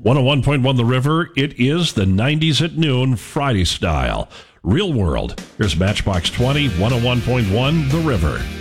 101.1 The River. It is the 90s at noon, Friday style. Real World. Here's Matchbox 20, 101.1 The River.